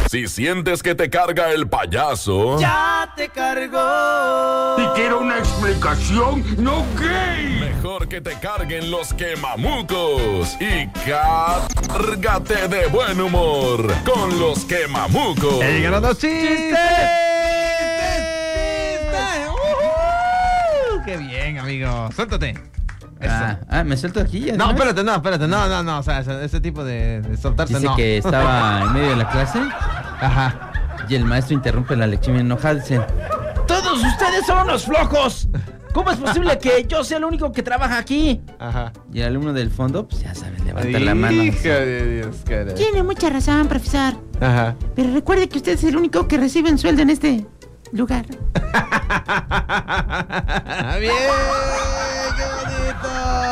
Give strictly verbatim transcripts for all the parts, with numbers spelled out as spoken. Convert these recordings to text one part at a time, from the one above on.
Si sientes que te carga el payaso, ¡ya te cargó! Y quiero una explicación, no gay. Mejor que te carguen los quemamucos. Y cárgate de buen humor con los quemamucos. ¡El gran chiste! Uh-huh. ¡Qué bien, amigo! Suéltate. Ah, ah, ¿me suelto aquí ya? No, espérate, no, espérate, no, no, no, o sea, ese, ese tipo de, de soltarse, Dice no. que estaba en medio de la clase. Ajá. Y el maestro interrumpe la lección y enojado dice: ¡todos ustedes son unos flojos! ¿Cómo es posible que yo sea el único que trabaja aquí? Ajá. Y el alumno del fondo, pues ya sabe, levanta la mano. Hijo de Dios, caray. Tiene mucha razón, profesor. Ajá. Pero recuerde que usted es el único que recibe un sueldo en este lugar. ¡Bien! ¡Qué bonito!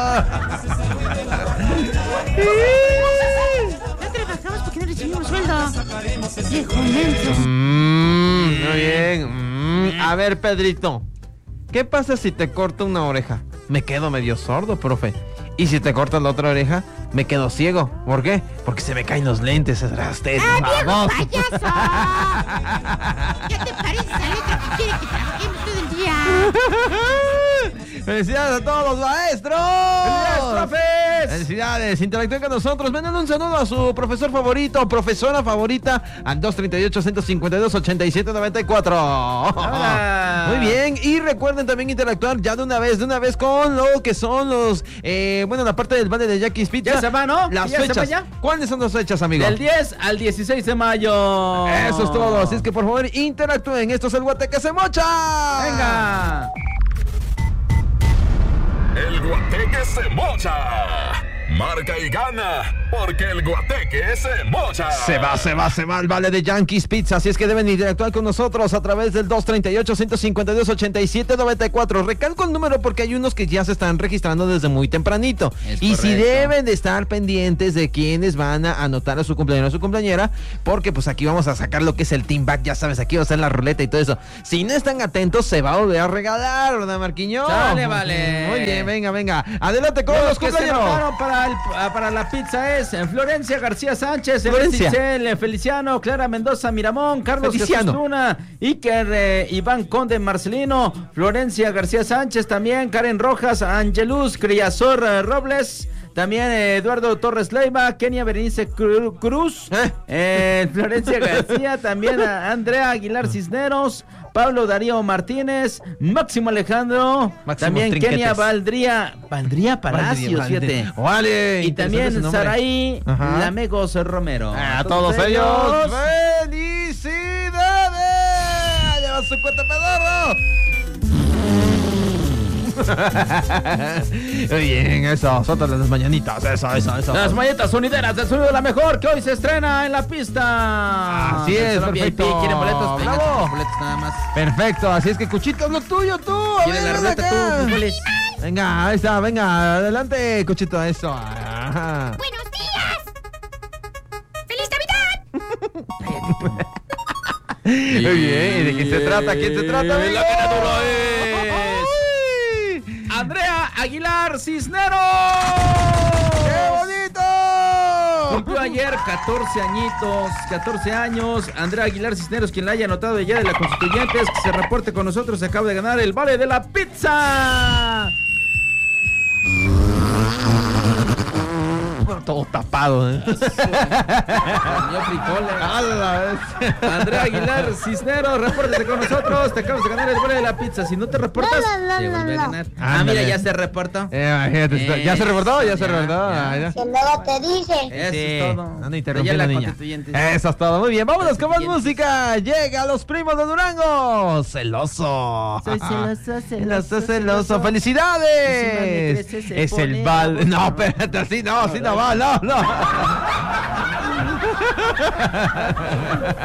No trabajamos porque no recibimos sueldo. Viejo menso. Mm, muy bien. Mm, a ver, Pedrito, ¿qué pasa si te corto una oreja? Me quedo medio sordo, profe. Y si te cortas la otra oreja, me quedo ciego. ¿Por qué? Porque se me caen los lentes. Usted, ¡Ah, vamos. viejo payaso! ¿Qué te parece esa letra que quiere que trabajemos todo el día? ¡Felicidades a todos los maestros! ¡Felicidades, profes! ¡Felicidades! Interactúen con nosotros. Manden un saludo a su profesor favorito o profesora favorita al dos treinta y ocho, ciento cincuenta y dos, ochenta y siete noventa y cuatro. Hola. Muy bien. Y recuerden también interactuar ya de una vez, de una vez con lo que son los... Eh, bueno, la parte del vale de Jackie's Pizza. Ya se va, ¿no? Las ¿Ya se fechas. va ya? ¿Cuáles son las fechas, amigo? Del diez al dieciséis de mayo. Eso es todo. Así es que por favor interactúen. Esto es el Guateque se mocha. ¡Venga! El Guateque se mocha. Marca y gana, porque el Guateque se mocha. Se va, se va, se va el vale de Yankees Pizza. Así es que deben interactuar con nosotros a través del dos treinta y ocho, ciento cincuenta y dos, ochenta y siete noventa y cuatro. Recalco el número porque hay unos que ya se están registrando desde muy tempranito. Es y si correcto. deben de estar pendientes de quienes van a anotar a su cumpleaños o a su cumpleañera, porque pues aquí vamos a sacar lo que es el team back, ya sabes, aquí va a ser la ruleta y todo eso. Si no están atentos, se va a volver a regalar, ¿verdad, Marquiño? Sale, vale. Muy bien, venga, venga. Adelante con los, Los que se cumpleaños. anotaron para, el, para la pizza es Florencia García Sánchez, Florencia. Florencia. Feliciano, Clara Mendoza Miramón, Carlos Feliciano. Jesús Luna, Iker, eh, Iván Conde Marcelino, Florencia García Sánchez también, Karen Rojas, Angelus Criazor eh, Robles, también eh, Eduardo Torres Leiva, Kenia Berenice Cru- Cruz, ¿Eh? eh, Florencia García, también a Andrea Aguilar Cisneros, Pablo Darío Martínez, Máximo Alejandro, Máximo también Trinquetes. Kenia Valdría, Valdría Palacios, Valdría, fíjate. Vale. Y interesante también su nombre. Saraí Ajá. Lamegos Romero. A todos ellos, ¡felicidades! ¡Lleva su cuenta pedorro! Muy bien, eso, suéltale las mañanitas, eso, eso, eso. Las malletas sonideras del sonido de la mejor que hoy se estrena en la pista. Así es, Solo perfecto. V I P, ¿quieren boletos? Venga, ¡Bravo! tenemos boletos nada más. Perfecto, así es que Cuchito, lo tuyo, tú. A ¿Quieres ver, la ven ruleta acá. tú, frijoles? Venga, ahí está, venga, adelante, Cuchito, eso. Ajá. ¡Buenos días! ¡Feliz Navidad! Muy bien, ¿y de qué se trata? ¿Quién se trata, amigo? La ganadora es ¡Uy! Andrea Aguilar Cisneros. ¡Qué bonito! Cumplió ayer catorce añitos, catorce años. Andrea Aguilar Cisneros, quien la haya anotado ya de la Constituyentes, que se reporte con nosotros, acaba de ganar el vale de la pizza. Todo tapado, ¿eh? Comió frijoles. A la vez. Andrea Aguilar Cisneros, repórtate con nosotros. Te acabas de ganar el vale de la pizza. Si no te reportas, La, la, la, te vuelve la, a la. ganar. Ah, Ándale. mira, ya se reportó. Eh, imagínate, ¿ya se reportó? ¿Ya se Ya, reportó? ya. Ah, ya. Que luego te dice. Eso Sí, es todo. ando De interrumpiendo allá la niña. Constituyente. Eso es todo, muy bien. Vámonos con más Constituyentes. música. Llega los primos de Durango. Celoso. Soy celoso, celoso, Celoso, celoso. celoso. ¡Felicidades! Si más me crece, se Es el pone bal. baboso. No, espérate, así no, así no va, no, no.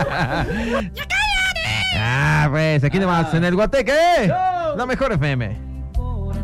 Ah, pues aquí nomás en el Guateque. La mejor F M.